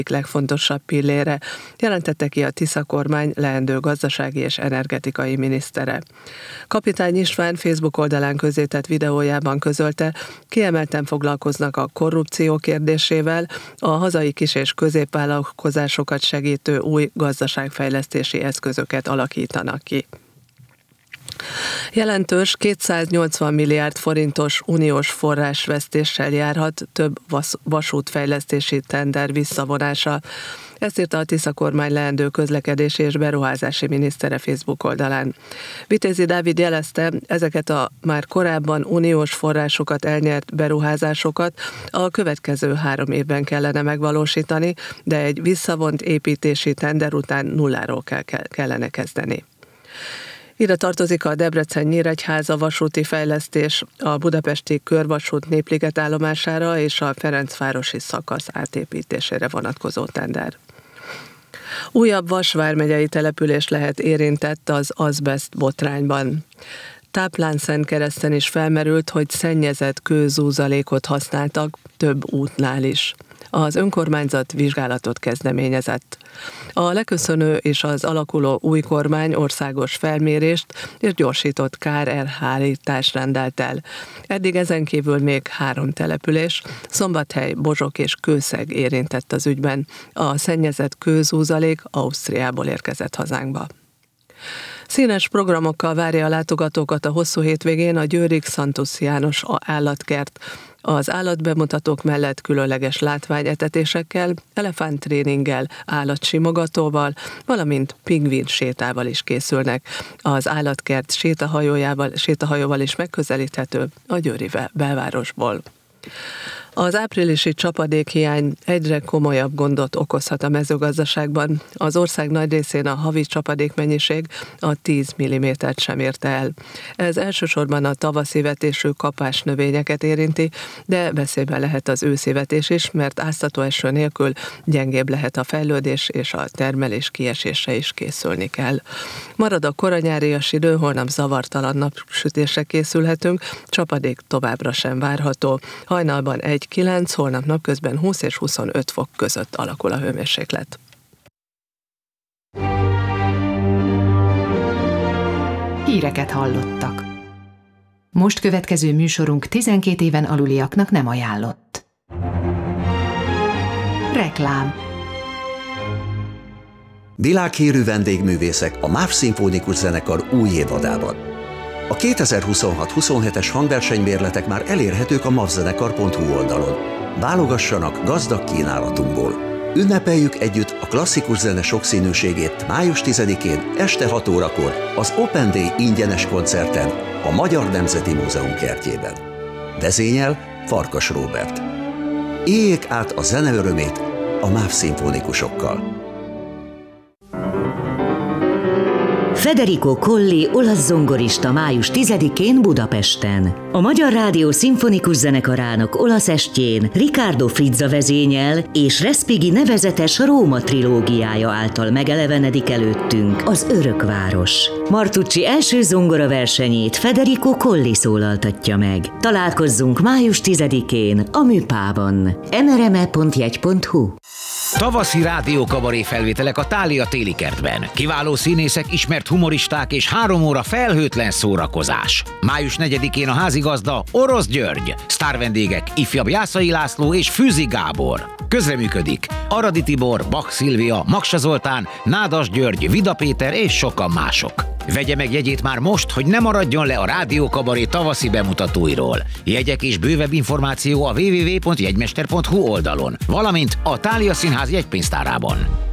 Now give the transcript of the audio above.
legfontosabb pillére, jelentette ki a Tisza kormány leendő gazdasági és energetikai minisztere. Kapitány István Facebook oldalán közzétett videójában közölte, kiemelten foglalkoznak a korrupció kérdésével, a hazai kis- és középvállalkozásokat segítő új gazdaságfejlesztési eszközöket alakítanak ki. Jelentős 280 milliárd forintos uniós forrásvesztéssel járhat több vasútfejlesztési tender visszavonása. Ezt írta a Tisza kormány leendő közlekedési és beruházási minisztere Facebook oldalán. Vitézi Dávid jelezte, ezeket a már korábban uniós forrásokat elnyert beruházásokat a következő 3 évben kellene megvalósítani, de egy visszavont építési tender után nulláról kellene kezdeni. Ide tartozik a Debrecen-Nyíregyháza vasúti fejlesztés, a budapesti körvasút Népliget állomására és a Ferencvárosi szakasz átépítésére vonatkozó tender. Újabb Vas vármegyei település lehet érintett az azbest botrányban. Táplánszentkereszten is felmerült, hogy szennyezett kőzúzalékot használtak több útnál is. Az önkormányzat vizsgálatot kezdeményezett. A leköszönő és az alakuló új kormány országos felmérést és gyorsított kárelhárítást rendelt el. Eddig ezen kívül még 3 település, Szombathely, Bozsok és Kőszeg érintett az ügyben. A szennyezett kőzúzalék Ausztriából érkezett hazánkba. Színes programokkal várja a látogatókat a hosszú hétvégén a győri Xantus János állatkert. Az állatbemutatók mellett különleges látványetetésekkel, elefánttréninggel, állatsimogatóval, valamint pingvin sétával is készülnek. Az állatkert sétahajóval is megközelíthető a győri belvárosból. Az áprilisi csapadékhiány egyre komolyabb gondot okozhat a mezőgazdaságban. Az ország nagy részén a havi csapadékmennyiség a 10 mm-t sem érte el. Ez elsősorban a tavaszi vetésű kapás növényeket érinti, de veszélyben lehet az őszi vetés is, mert áztató eső nélkül gyengébb lehet a fejlődés, és a termelés kiesésre is készülni kell. Marad a koranyárias idő, holnap zavartalan napsütésre készülhetünk, csapadék továbbra sem várható. Hajnalban 1-9, holnap napközben 20 és 25 fok között alakul a hőmérséklet. Híreket hallottak. Most következő műsorunk 12 éven aluliaknak nem ajánlott. Reklám. Világhírű vendégművészek a MÁV Szimfonikus Zenekar új évadában. A 2026-27-es hangversenybérletek már elérhetők a mavzenekar.hu oldalon. Válogassanak gazdag kínálatunkból. Ünnepeljük együtt a klasszikus zene sokszínűségét május 10-én este 6 órakor az Open Day ingyenes koncerten a Magyar Nemzeti Múzeum kertjében. Vezényel Farkas Róbert. Éljék át a zene örömét a MÁV szimfonikusokkal. Federico Colli olasz zongorista május 10-én Budapesten. A Magyar Rádió Szimfonikus Zenekarának olasz estjén Riccardo Frizza vezényel és Respighi nevezetes Róma trilógiája által megelevenedik előttünk az Örökváros. Martucci első zongora versenyét Federico Colli szólaltatja meg. Találkozzunk május 10-én a Műpában. mrme.jegy.hu. Tavaszi rádiókabaré felvételek a Thália téli kertben. Kiváló színészek, ismert humoristák és 3 óra felhőtlen szórakozás. Május 4-én a házigazda Orosz György. Sztárvendégek ifjabb Jászai László és Fűzi Gábor. Közreműködik Aradi Tibor, Bach Szilvia, Maksa Zoltán, Nádas György, Vida Péter és sokan mások. Vegye meg jegyét már most, hogy ne maradjon le a rádiókabaré tavaszi bemutatóiról. Jegyek és bővebb információ a www.jegymester.hu oldalon, valamint a Thália Színház jegypénztárában.